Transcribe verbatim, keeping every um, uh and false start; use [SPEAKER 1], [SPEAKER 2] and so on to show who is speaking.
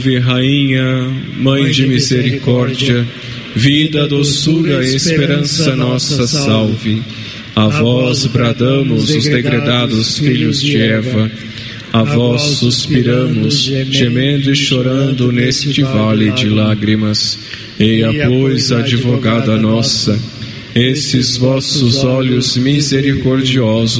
[SPEAKER 1] Rainha, Mãe de misericórdia, vida, doçura e esperança nossa, salve. A vós bradamos os degredados filhos de Eva, a vós suspiramos, gemendo e chorando neste vale de lágrimas. Eia, pois, advogada nossa, esses vossos olhos misericordiosos